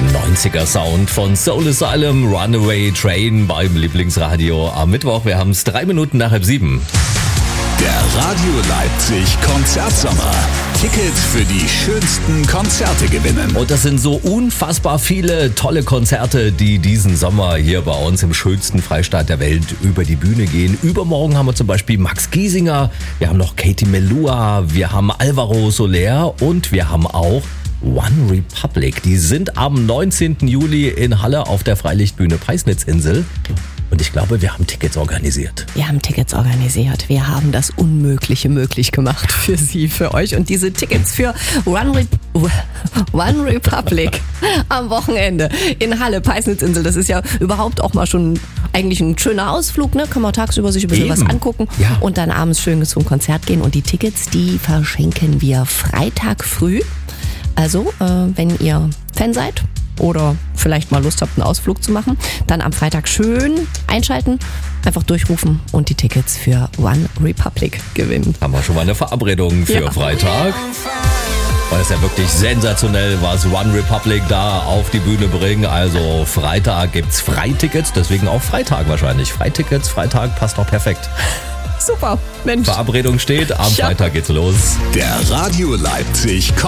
90er Sound von Soul Asylum, Runaway Train beim Lieblingsradio am Mittwoch. Wir haben es 3 Minuten nach 6:30. Der Radio Leipzig Konzertsommer. Tickets für die schönsten Konzerte gewinnen. Und das sind so unfassbar viele tolle Konzerte, die diesen Sommer hier bei uns im schönsten Freistaat der Welt über die Bühne gehen. Übermorgen haben wir zum Beispiel Max Giesinger, wir haben noch Katie Melua, wir haben Alvaro Soler und wir haben auch One Republic. Die sind am 19. Juli in Halle auf der Freilichtbühne Peisnitzinsel. Und ich glaube, wir haben Tickets organisiert. Wir haben Tickets organisiert. Wir haben das Unmögliche möglich gemacht für Sie, für euch. Und diese Tickets für One Republic am Wochenende in Halle, Peisnitzinsel. Das ist ja überhaupt auch mal schon eigentlich ein schöner Ausflug. Ne? Kann man tagsüber sich ein bisschen was angucken und dann abends schön zum Konzert gehen. Und die Tickets, die verschenken wir Freitag früh. Also, wenn ihr Fan seid oder vielleicht mal Lust habt, einen Ausflug zu machen, dann am Freitag schön einschalten, einfach durchrufen und die Tickets für One Republic gewinnen. Haben wir schon mal eine Verabredung für Freitag. Weil es ja wirklich sensationell, was One Republic da auf die Bühne bringen. Also Freitag gibt's Freitickets, deswegen auch Freitag wahrscheinlich. Freitickets, Freitag passt doch perfekt. Super, Mensch. Verabredung steht, am Freitag geht's los. Der Radio Leipzig